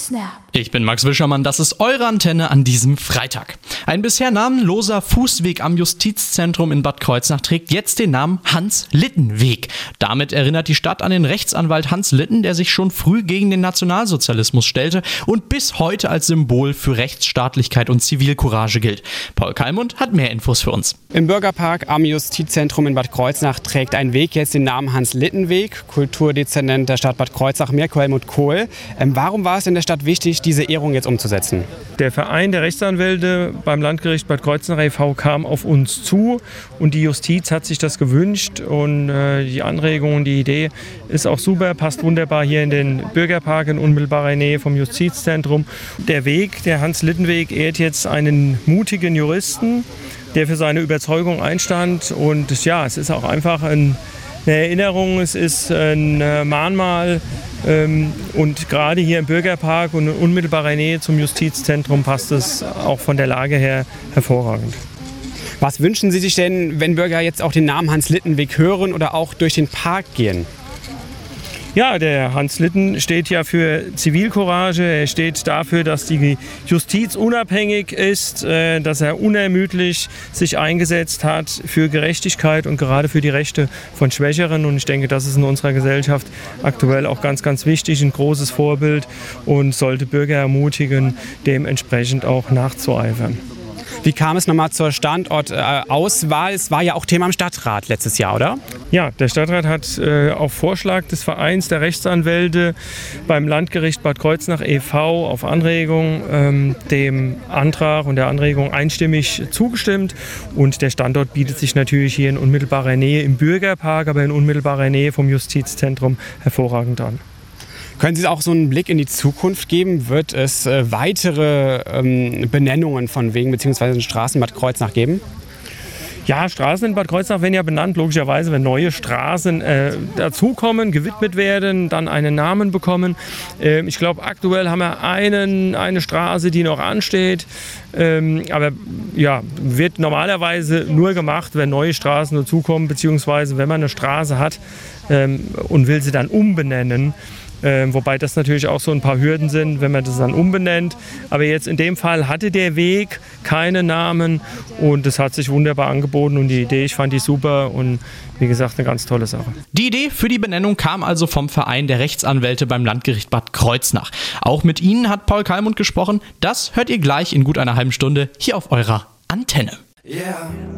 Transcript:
Snap. Ich bin Max Wischermann, das ist eure Antenne an diesem Freitag. Ein bisher namenloser Fußweg am Justizzentrum in Bad Kreuznach trägt jetzt den Namen Hans-Litten-Weg. Damit erinnert die Stadt an den Rechtsanwalt Hans Litten, der sich schon früh gegen den Nationalsozialismus stellte und bis heute als Symbol für Rechtsstaatlichkeit und Zivilcourage gilt. Paul Kalmund hat mehr Infos für uns. Im Bürgerpark am Justizzentrum in Bad Kreuznach trägt ein Weg jetzt den Namen Hans-Litten-Weg. Kulturdezernent der Stadt Bad Kreuznach, Mirko Helmut Kohl. Warum war es in der Stadt wichtig, diese Ehrung jetzt umzusetzen? Der Verein der Rechtsanwälte beim Landgericht Bad Kreuznach e.V. kam auf uns zu und die Justiz hat sich das gewünscht und die Anregung und die Idee ist auch super, passt wunderbar hier in den Bürgerpark in unmittelbarer Nähe vom Justizzentrum. Der Weg, der Hans-Litten-Weg, ehrt jetzt einen mutigen Juristen, der für seine Überzeugung einstand und ja, es ist auch einfach eine Erinnerung, es ist ein Mahnmal und gerade hier im Bürgerpark und in unmittelbarer Nähe zum Justizzentrum passt es auch von der Lage her hervorragend. Was wünschen Sie sich denn, wenn Bürger jetzt auch den Namen Hans-Litten-Weg hören oder auch durch den Park gehen? Ja, der Hans Litten steht ja für Zivilcourage, er steht dafür, dass die Justiz unabhängig ist, dass er unermüdlich sich eingesetzt hat für Gerechtigkeit und gerade für die Rechte von Schwächeren. Und ich denke, das ist in unserer Gesellschaft aktuell auch ganz, ganz wichtig, ein großes Vorbild und sollte Bürger ermutigen, dementsprechend auch nachzueifern. Wie kam es nochmal zur Standortauswahl? Es war ja auch Thema im Stadtrat letztes Jahr, oder? Ja, der Stadtrat hat auf Vorschlag des Vereins der Rechtsanwälte beim Landgericht Bad Kreuznach e.V. auf Anregung dem Antrag und der Anregung einstimmig zugestimmt. Und der Standort bietet sich natürlich hier in unmittelbarer Nähe im Bürgerpark, aber in unmittelbarer Nähe vom Justizzentrum hervorragend an. Können Sie auch so einen Blick in die Zukunft geben? Wird es weitere Benennungen von Wegen bzw. Straßen in Bad Kreuznach geben? Ja, Straßen in Bad Kreuznach werden ja benannt, logischerweise, wenn neue Straßen dazukommen, gewidmet werden, dann einen Namen bekommen. Ich glaube, aktuell haben wir eine Straße, die noch ansteht. Aber ja, wird normalerweise nur gemacht, wenn neue Straßen dazukommen, beziehungsweise wenn man eine Straße hat und will sie dann umbenennen. Wobei das natürlich auch so ein paar Hürden sind, wenn man das dann umbenennt. Aber jetzt in dem Fall hatte der Weg keinen Namen und es hat sich wunderbar angeboten und die Idee, ich fand die super und wie gesagt, eine ganz tolle Sache. Die Idee für die Benennung kam also vom Verein der Rechtsanwälte beim Landgericht Bad Kreuznach. Auch mit ihnen hat Paul Kalmund gesprochen. Das hört ihr gleich in gut einer halben Stunde hier auf eurer Antenne. Yeah.